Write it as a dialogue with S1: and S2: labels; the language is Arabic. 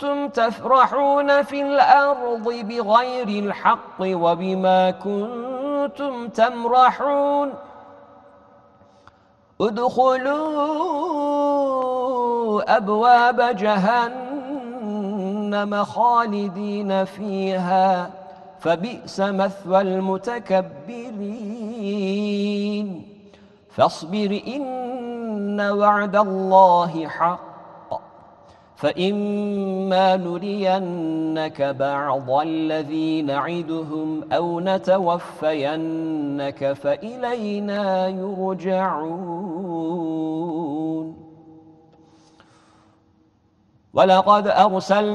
S1: كنتم تفرحون في الأرض بغير الحق وبما كنتم تمرحون ادخلوا أبواب جهنم خالدين فيها فبئس مثوى المتكبرين فاصبر إن وعد الله حق فإما نرينك بعض الذي نعدهم أو نتوفينك فإلينا يرجعون ولقد أرسلنا